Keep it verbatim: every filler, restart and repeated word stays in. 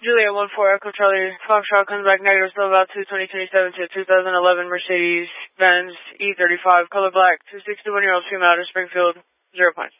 Juliet one four Echo Charlie Foxtrot comes back negative, still about two twenty twenty-seven to two thousand eleven Mercedes-Benz E thirty-five, color black, two sixty-one year old female out of Springfield, zero points.